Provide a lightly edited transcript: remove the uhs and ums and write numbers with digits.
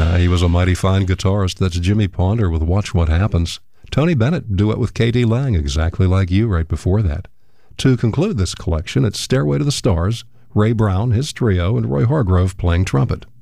He was a mighty fine guitarist. That's Jimmy Ponder with Watch What Happens. Tony Bennett, duet with K.D. Lang, exactly like you right before that. To conclude this collection, it's Stairway to the Stars, Ray Brown, his trio, and Roy Hargrove playing trumpet.